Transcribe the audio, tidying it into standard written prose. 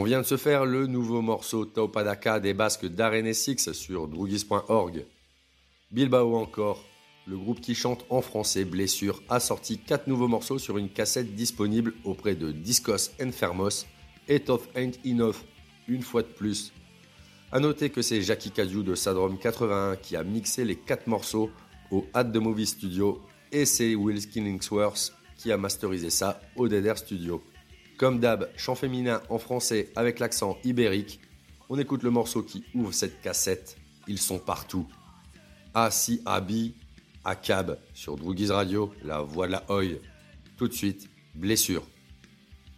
vient de se faire le nouveau morceau Taupadaka des Basques d'Arenesix sur drougis.org. Bilbao encore, le groupe qui chante en français Blessure a sorti 4 nouveaux morceaux sur une cassette disponible auprès de Discos Enfermos et Tough Ain't Enough, une fois de plus. A noter que c'est Jackie Cadieux de Sadrom 81 qui a mixé les 4 morceaux au At The Movie Studio et c'est Will Killingsworth qui a masterisé ça au Dead Air Studio. Comme d'hab, chant féminin en français avec l'accent ibérique, on écoute le morceau qui ouvre cette cassette. Ils sont partout. A-Si Abi, Akab sur Drougis Radio, la voix de la Oi. Tout de suite, Blessure.